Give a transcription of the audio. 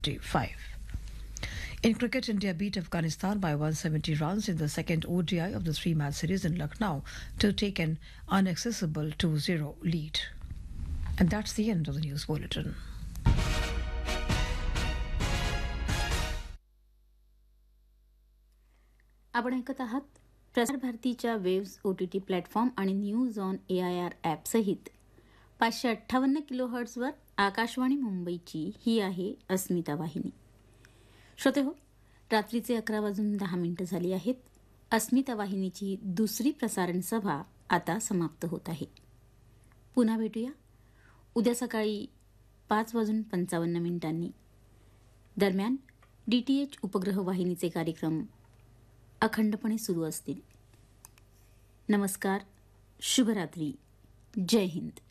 5. In cricket, India beat Afghanistan by 170 runs in the second ODI of the three-match series in Lucknow to take an inaccessible 2-0 lead. And that's the end of the news bulletin. आपण ऐकत आहात प्रसार भारतीच्या waves OTT platform आणि news on AIR app सहित 558 किलोहर्ट्झवर आकाशवाणी मुंबईची ही आहे अस्मिता वाहिनी. श्रोते हो, रात्रीचे 11:10 झाली आहेत. अस्मिता वाहिनीची दुसरी प्रसारण सभा आता समाप्त होत आहे. पुन्हा भेटूया उद्या सकाळी 5:55 दरम्यान. DTH उपग्रह वाहिनीचे कार्यक्रम अखंडपणे सुरू असतील. नमस्कार, शुभरात्री, जय हिंद.